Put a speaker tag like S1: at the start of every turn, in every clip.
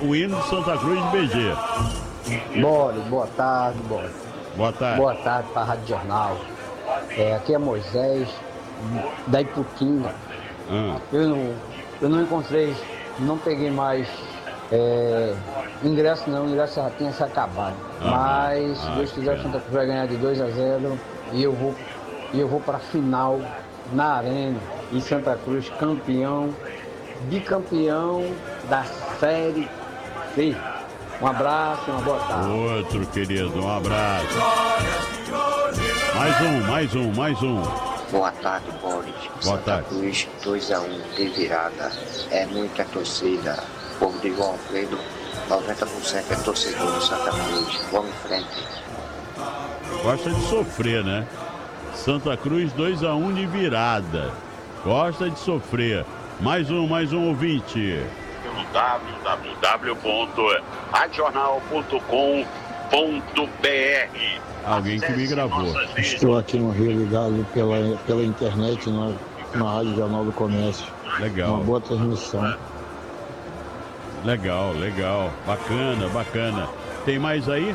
S1: o hino de Santa Cruz de BG.
S2: Boris, boa tarde, Boris.
S1: Boa tarde.
S2: Boa tarde para a Rádio Jornal. Aqui é Moisés, da Iputinga. Eu não encontrei, não peguei mais ingresso não, o ingresso já tinha se acabado. Mas, se Deus quiser, o Santa Cruz vai ganhar de 2-0 e eu vou para a final na Arena. E Santa Cruz campeão, bicampeão da Série C. Um abraço e uma boa tarde.
S1: Outro, querido, um abraço. Mais um.
S3: Boa tarde, Boris.
S1: Boa
S3: Santa
S1: tarde.
S3: Cruz 2-1 de virada. É muita torcida. O povo de João Alfredo, 90% é torcedor do Santa Cruz. Vamos em frente.
S1: Gosta de sofrer, né? Santa Cruz 2-1 de virada. Gosta de sofrer. Mais um ouvinte.
S4: www.radiojornal.com.br.
S1: Alguém que me gravou.
S5: Estou aqui no Rio ligado pela internet na Rádio Jornal do Comércio.
S1: Legal.
S5: Uma boa transmissão.
S1: Legal. Bacana. Tem mais aí?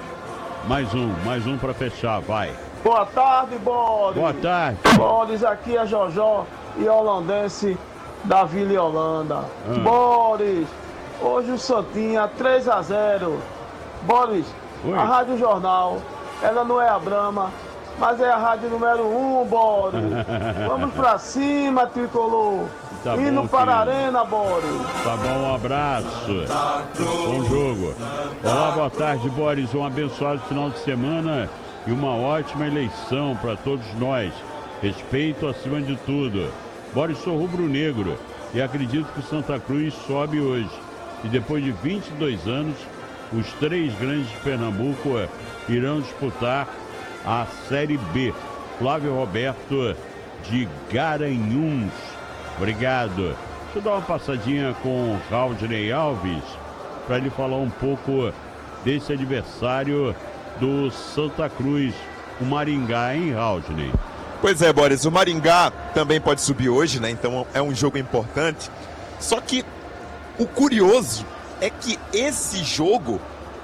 S1: Mais um para fechar, vai.
S6: Boa tarde, Boris.
S1: Boa tarde.
S6: Boris, aqui é Jojó e holandense da Vila Holanda. Boris, hoje o Santinha 3-0. Boris,
S1: Oi.
S6: a Rádio Jornal, ela não é a Brahma, mas é a rádio número 1, Boris. Vamos pra cima, tricolor.
S1: Tá
S6: Indo
S1: bom,
S6: para a
S1: querido.
S6: Arena, Boris.
S1: Tá bom, um abraço. Bom jogo. Olá, boa tarde, Boris. Um abençoado final de semana e uma ótima eleição para todos nós. Respeito acima de tudo. Boris, sou rubro-negro e acredito que o Santa Cruz sobe hoje. E depois de 22 anos, os três grandes de Pernambuco irão disputar a Série B. Flávio Roberto de Garanhuns. Obrigado. Deixa eu dar uma passadinha com o Raudney Alves para ele falar um pouco desse adversário do Santa Cruz, o Maringá, hein, Raudney?
S7: Pois é, Boris, o Maringá também pode subir hoje, né? Então é um jogo importante. Só que o curioso é que esse jogo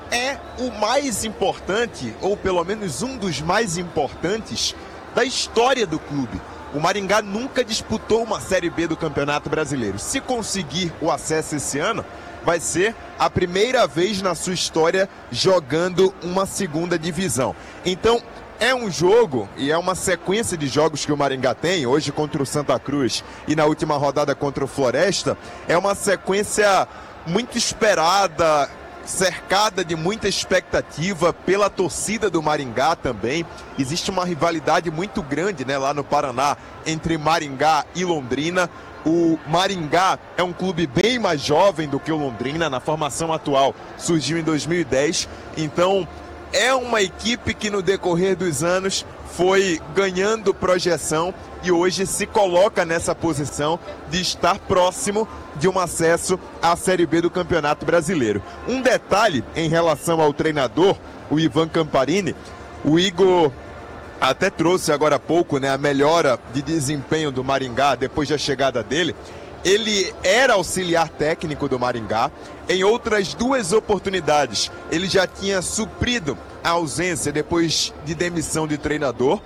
S7: é o mais importante, ou pelo menos um dos mais importantes, da história do clube. O Maringá nunca disputou uma Série B do Campeonato Brasileiro. Se conseguir o acesso esse ano, vai ser a primeira vez na sua história jogando uma segunda divisão. Então, é um jogo e é uma sequência de jogos que o Maringá tem, hoje contra o Santa Cruz e na última rodada contra o Floresta. É uma sequência muito esperada, cercada de muita expectativa pela torcida do Maringá também. Existe uma rivalidade muito grande, né, lá no Paraná entre Maringá e Londrina. O Maringá é um clube bem mais jovem do que o Londrina, na formação atual surgiu em 2010, então é uma equipe que no decorrer dos anos foi ganhando projeção e hoje se coloca nessa posição de estar próximo de um acesso à Série B do Campeonato Brasileiro. Um detalhe em relação ao treinador, o Ivan Camparini, o Igor até trouxe agora há pouco, né, a melhora de desempenho do Maringá depois da chegada dele. Ele era auxiliar técnico do Maringá. Em outras duas oportunidades, ele já tinha suprido a ausência depois de demissão de treinador.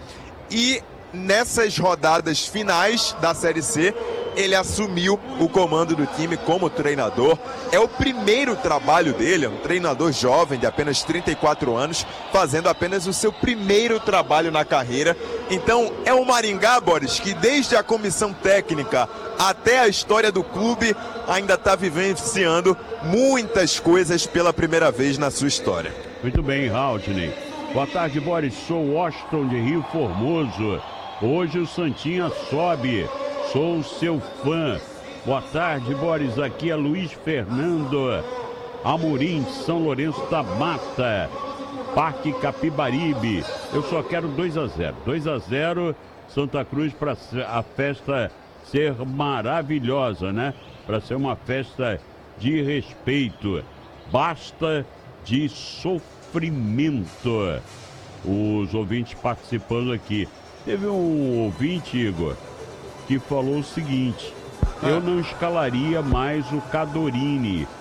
S7: E nessas rodadas finais da Série C, ele assumiu o comando do time como treinador. É o primeiro trabalho dele, é um treinador jovem de apenas 34 anos, fazendo apenas o seu primeiro trabalho na carreira. Então é o Maringá, Boris, que desde a comissão técnica até a história do clube ainda está vivenciando muitas coisas pela primeira vez na sua história.
S1: Muito bem, Raudney. Boa tarde, Boris. Sou Washington de Rio Formoso. Hoje o Santinha sobe. Sou seu fã. Boa tarde, Boris. Aqui é Luiz Fernando Amorim, São Lourenço da Mata, Parque Capibaribe. Eu só quero 2-0. 2-0, Santa Cruz, para a festa ser maravilhosa, né? Para ser uma festa de respeito. Basta de sofrimento. Os ouvintes participando aqui. Teve um ouvinte, Igor, que falou o seguinte: eu não escalaria mais o Cadorini.